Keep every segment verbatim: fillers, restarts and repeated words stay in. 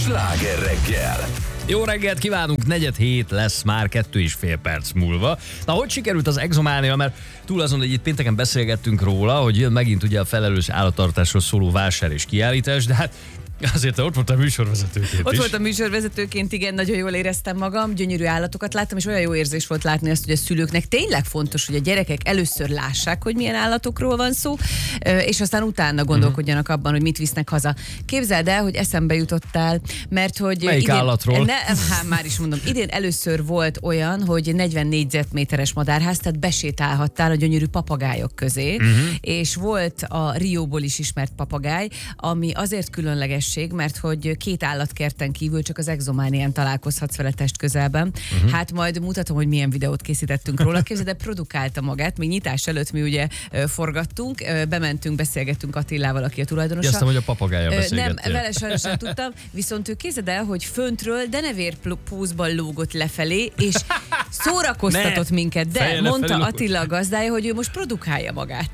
Sláger reggel! Jó reggelt kívánunk, negyed hét lesz már kettő és fél perc múlva. Na, hogy sikerült az Exománia, mert túl azon, hogy itt pénteken beszélgettünk róla, hogy jön megint ugye a felelős állattartásról szóló vásár és kiállítás, de hát azért ott voltam műsorvezetőként Ott is. voltam műsorvezetőként, igen, nagyon jól éreztem magam, gyönyörű állatokat láttam, és olyan jó érzés volt látni azt, hogy a szülőknek tényleg fontos, hogy a gyerekek először lássák, hogy milyen állatokról van szó, és aztán utána gondolkodjanak abban, hogy mit visznek haza. Képzeld el, hogy eszembe jutottál, mert hogy... Melyik idén, állatról? Ne, hát már is mondom, idén először volt olyan, hogy negyven négyzetméteres madárház, tehát besétálhattál a gyönyörű papagájok közé, uh-huh. és volt a Rióból is ismert papagáj, ami azért különleges, mert hogy két állatkerten kívül csak az Exománián találkozhatsz vele testközelben. Uh-huh. Hát majd mutatom, hogy milyen videót készítettünk róla. Képzeld, de produkálta magát. Még nyitás előtt mi ugye forgattunk, bementünk, beszélgettünk Attilával, aki a tulajdonosa. Értem, hogy a papagája beszélgettél. Nem, vele sajnos nem tudtam, viszont ő képzeld el, hogy föntről denevérpózban lógott lefelé, és szórakoztatott ne, minket, de mondta Attila a gazdája, hogy ő most produkálja magát.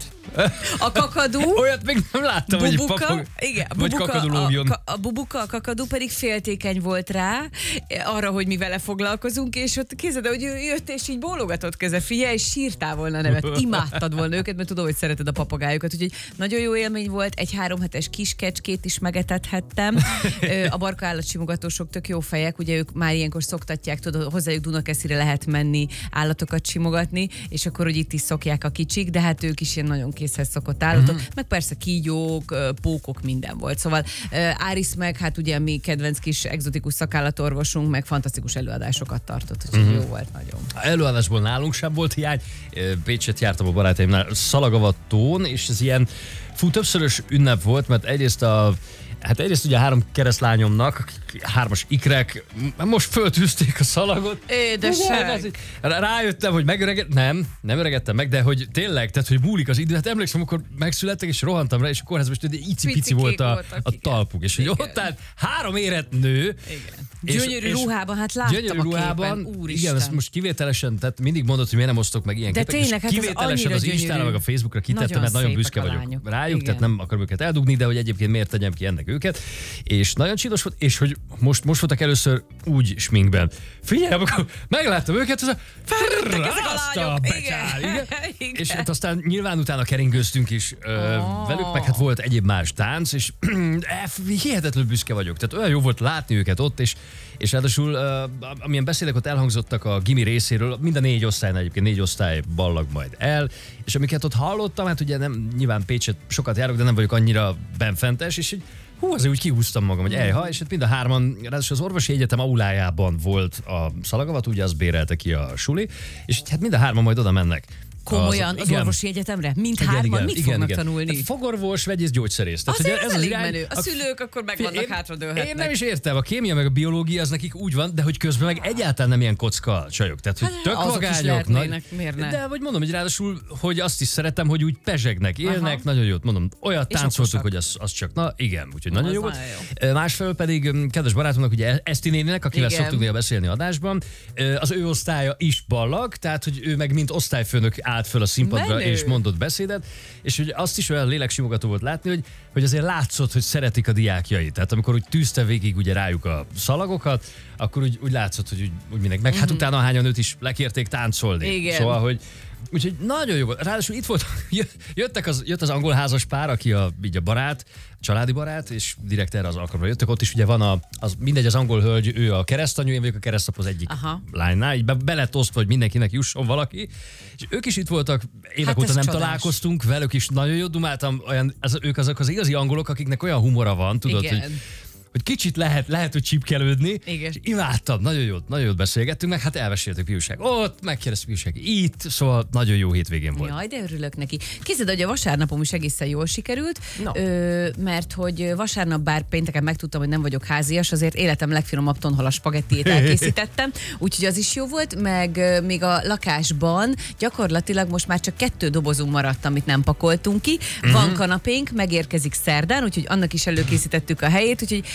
A kakadú... Olyat még nem láttam, bubuka, hogy papag... igen, a vagy bubuka, kakadú lógjon. A, a bubuka, a kakadú pedig féltékeny volt rá, arra, hogy mi vele foglalkozunk, és ott kézed, hogy ő jött, és így bólogatott köze, figyelj, és sírtál volna nevet. Imádtad volna őket, mert tudom, hogy szereted a papagájukat, úgyhogy nagyon jó élmény volt, egy három hetes kis kecskét is megetethettem. A barka állatsimogatósok tök jó fejek, ugye ők már ilyenkor szoktatják, tudod, hozzájuk Dunakeszire lehet menni állatokat simogatni, és akkor, hogy itt is szokják a kicsik, de hát ők is ilyen nagyon készhez szokott állatok, uh-huh. meg persze kígyók, pókok, minden volt. Szóval Áris meg, hát ugye mi kedvenc kis egzotikus szakállatorvosunk, meg fantasztikus előadásokat tartott, úgyhogy uh-huh. jó volt nagyon. A előadásból nálunk sem volt hiány. Pécset jártam a barátaimnál Szalagavatón, és ez ilyen fú, többszörös ünnep volt, mert egyrészt a Hát egyrészt ugye a három keresztlányomnak, hármas ikrek, most föltűzték a szalagot. Édesek! Rájöttem, hogy megöregedtem, nem, nem öregedtem meg, de hogy tényleg, tehát hogy múlik az idő. Hát emlékszem, akkor megszülettek, és rohantam rá, és a kórházban is icipici volt a, a talpuk. És hogy ott állt három érett nő. Igen. Gyönyörű ruhában, hát láttam gyönyörű a ruhában, képen, úristen. Igen, ezt most kivételesen, tehát mindig mondod, hogy miért nem osztok meg ilyen de képeket, tényleg, hát kivételesen az Instára meg a Facebookra kitettem, mert nagyon büszke vagyok rájuk, igen. Tehát nem akarom őket eldugni, de hogy egyébként miért tegyem ki ennek őket. És nagyon csinos volt, és hogy most, most voltak először úgy sminkben. Figyelj, amikor megláttam őket, az a felnőttek ezek a lányok, becsár, igen. Igen. És hát aztán nyilván utána keringőztünk is ö, oh. velük, meg hát volt egyéb más tánc, és hihetetlenül büszke vagyok. Tehát olyan jó volt látni őket ott, és, és ráadásul uh, amilyen beszédek ott elhangzottak a gimi részéről, mind a négy osztálynál egyébként négy osztály ballag majd el, és amiket ott hallottam, hát ugye nem, nyilván Pécset sokat járok, de nem vagyok annyira benfentes, és így hú, azért úgy kihúztam magam, hogy ejha, és hát mind a hárman, ráadásul az orvosi egyetem aulájában volt a Szalagavat, ugye az bérelte ki a suli, és hát mind a hárman majd oda mennek. Komolyan az, az orvosi egyetemre? Mindhárman mit igen, fognak igen. tanulni? Hát fogorvos, vegyész, gyógyszerész. Tehát, azért ez elég irány, menő. A, a szülők akkor meg vannak én, hátradőlhetnek. Én nem is értem, a kémia meg a biológia az nekik úgy van, de hogy közben meg egyáltalán nem ilyen kocka csajok. Tehát, hogy hát, tök vagányok. Nagy, de vagy mondom, hogy ráadásul, hogy azt is szeretem, hogy úgy pezsegnek, élnek, aha. nagyon jót mondom. Olyat táncoltuk, hogy az, az csak, na igen, úgyhogy nagyon jó volt. Másfelől pedig kedves barátomnak, ugye Eszti néninek, akivel szoktunk néha beszélni adásban, az ő osztálya is ballag, tehát, hogy ő meg mint osztályfőnök állt föl a színpadra és mondott beszédet, és hogy azt is olyan léleksimogató volt látni, hogy, hogy azért látszott, hogy szeretik a diákjait. Tehát amikor úgy tűzte végig ugye rájuk a szalagokat, akkor úgy, úgy látszott, hogy úgy, úgy mindenki. Meg mm-hmm. hát utána hányan őt is lekérték táncolni. Igen. Szóval, hogy úgyhogy nagyon jó volt. Ráadásul itt volt, jöttek az, jött az angol házas pár, aki a, így a barát, családi barát, és direkt erre az alkalomra jöttek. Ott is ugye van a, az, mindegy, az angol hölgy, ő a keresztanyú, én vagyok a keresztap az egyik aha. lánynál, így be, be lett osztva, hogy mindenkinek jusson valaki. És ők is itt voltak, évek hát óta nem csodás. Találkoztunk, velük is nagyon jót dumáltam, olyan, az, ők azok az igazi angolok, akiknek olyan humora van, tudod, igen. hogy hogy kicsit lehet, lehet, hogy csipkelődni. Igen. És imádtam, nagyon jót, nagyon jót beszélgettünk, meg hát elmeséltük Piusság ott, megkérdeztük Piusság itt, szóval nagyon jó hétvégén volt. Jaj, de örülök neki. Képzeld, hogy a vasárnapom is egészen jól sikerült, no. ö, mert hogy vasárnap bár pénteken megtudtam, hogy nem vagyok házias, azért életem legfinomabb tonhalas spagettiét elkészítettem, úgyhogy az is jó volt, meg még a lakásban gyakorlatilag most már csak kettő dobozunk maradt, amit nem pakoltunk ki. Van mm-hmm. kanapénk, megérkezik szerdán, úgyhogy annak is előkészítettük a helyét, úgyhogy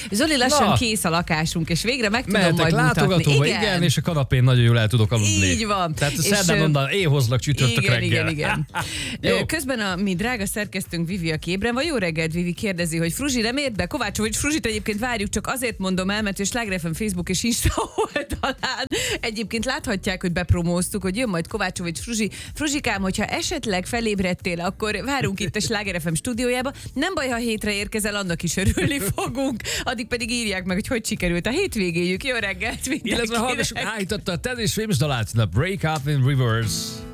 Zoli, lassan Na. kész a lakásunk, és végre meg tudom Mehetek majd látogatóba, mutatni. igen, és a kanapén nagyon jól el tudok aludni. Így van. Tehát És, szerdán ö, onnan én hozlak csütörtök igen, reggel. igen, igen. Ö, Közben a mi drága szerkesztőnk Vivi, aki ébren van. Jó reggelt, Vivi, kérdezi, hogy Fruzsi nem ért be. Kovácsovics Fruzsit egyébként várjuk, csak azért mondom el, mert ő Sláger ef em Facebook és Insta oldalán egyébként láthatják, hogy bepromóztuk, hogy jön majd Kovácsovics Fruzsi. Fruzsikám, hogyha esetleg felébredtél, akkor várunk itt a Sláger ef em stúdiójába. Nem baj, ha hétre érkezel, annak is örülni fogunk. Addig pedig írják meg, hogy hogy sikerült a hétvégéjük. Jó reggelt mindenkinek. Illetve hallgassuk, állította a Ted és Swims dalát, The Break Up in Reverse.